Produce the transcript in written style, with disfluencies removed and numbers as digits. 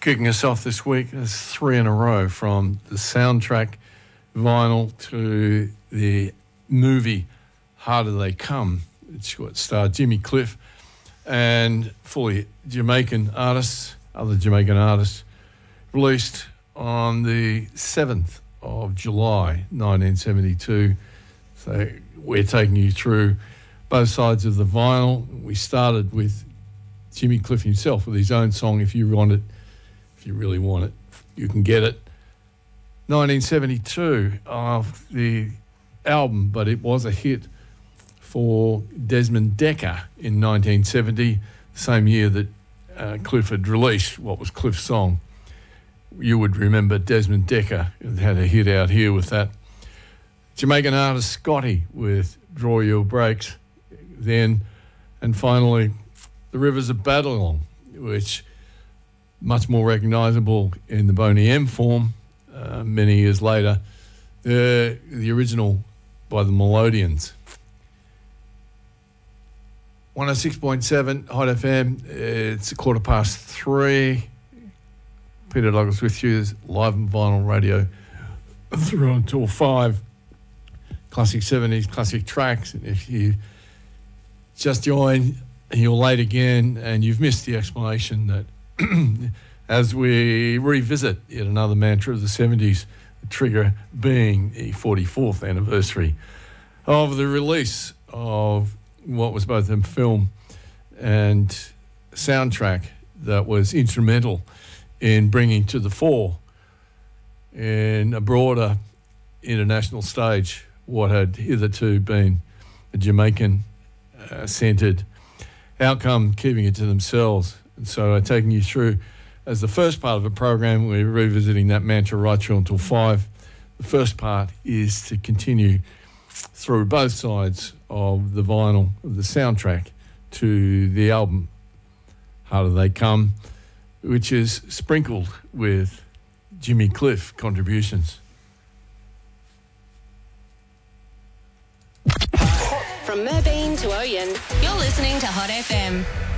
Kicking us off this week, there's 3 in a row from the soundtrack vinyl to the movie Harder They Come. It's got starred Jimmy Cliff and fully Jamaican artists, other Jamaican artists, released on the 7th of July 1972. So we're taking you through both sides of the vinyl. We started with Jimmy Cliff himself with his own song, If You Want It, If You Really Want It, You Can Get It. 1972 of the album, but it was a hit for Desmond Dekker in 1970, the same year that Cliff had released what was Cliff's song. You would remember Desmond Dekker had a hit out here with that. Jamaican artist Scotty with Draw Your Brakes then, and finally The Rivers of Babylon, which much more recognisable in the Boney M form many years later, the original by the Melodians. 106.7 Hot FM, it's 3:15. Peter Douglas with you, live on vinyl radio through until 5. Classic 70s, classic tracks. And if you just joined and you're late again and you've missed the explanation that as we revisit yet another mantra of the 70s, the trigger being the 44th anniversary of the release of what was both a film and soundtrack that was instrumental in bringing to the fore in a broader international stage what had hitherto been a Jamaican-centred outcome, keeping it to themselves. And so taking you through, as the first part of the program, we're revisiting that mantra right through until 5. The first part is to continue through both sides of the vinyl, of the soundtrack to the album Harder They Come, which is sprinkled with Jimmy Cliff contributions. From Merbeen to Oyen, you're listening to Hot FM.